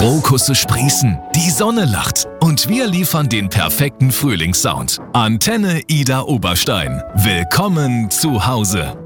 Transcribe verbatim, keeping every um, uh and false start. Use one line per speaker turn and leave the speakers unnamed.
Krokusse sprießen, die Sonne lacht und wir liefern den perfekten Frühlingssound. Antenne Ida Oberstein. Willkommen zu Hause.